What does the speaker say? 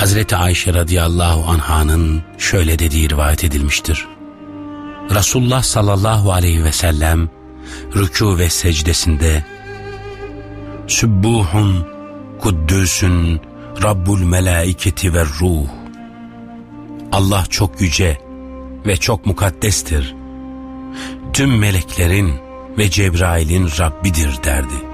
Hazreti Ayşe radıyallahu anh'ın şöyle dediği rivayet edilmiştir. Resulullah sallallahu aleyhi ve sellem rükû ve secdesinde Sübbuhun Kuddüsün Rabbul melaiketi ve ruh, Allah çok yüce ve çok mukaddestir, tüm meleklerin ve Cebrail'in Rabbidir derdi.